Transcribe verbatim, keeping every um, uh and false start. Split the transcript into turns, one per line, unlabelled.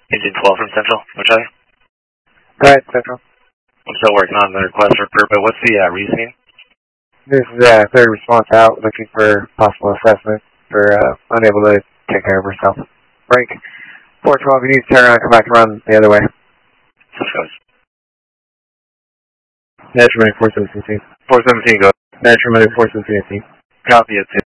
Engine twelve from Central, which are
Go ahead, Central.
I'm still working on the request for P R P, but what's the uh, reasoning?
This is a uh, third response out, looking for possible assessment for uh, unable to take care of herself. Break. four twelve, you need to turn around and come back and run the other way. National four seventeen. four seventeen, go. National four seventeen. Copy it.